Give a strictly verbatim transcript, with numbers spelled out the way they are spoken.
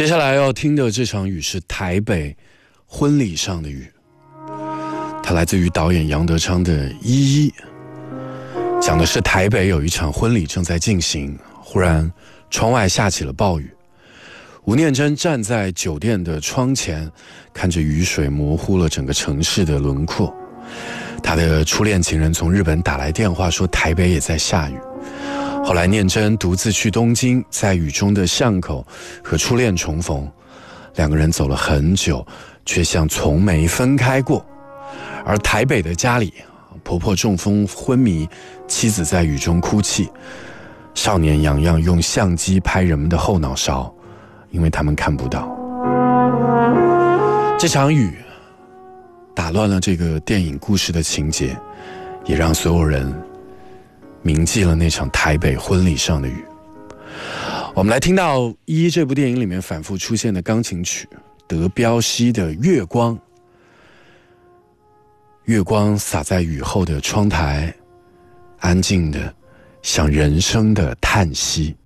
接下来要听的这场雨是台北婚礼上的雨，它来自于导演杨德昌的《一一》，讲的是台北有一场婚礼正在进行，忽然窗外下起了暴雨。吴念真站在酒店的窗前，看着雨水模糊了整个城市的轮廓。他的初恋情人从日本打来电话说台北也在下雨。后来念真独自去东京，在雨中的巷口和初恋重逢，两个人走了很久，却像从没分开过。而台北的家里，婆婆中风昏迷，妻子在雨中哭泣，少年洋洋用相机拍人们的后脑勺，因为他们看不到。这场雨打乱了这个电影故事的情节，也让所有人铭记了那场台北婚礼上的雨。我们来听到《一一》这部电影里面反复出现的钢琴曲，德彪西的《月光》。月光洒在雨后的窗台，安静的像人生的叹息。